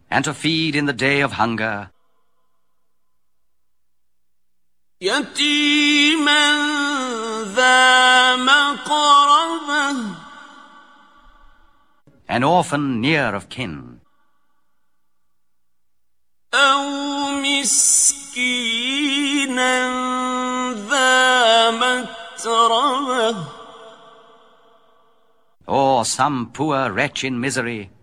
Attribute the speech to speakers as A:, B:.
A: and to feed in the day of hunger,
B: يتيما ذا مقربة
A: an orphan near of kin,
B: أو مسكينا ذا متربة
A: or some poor wretch in misery,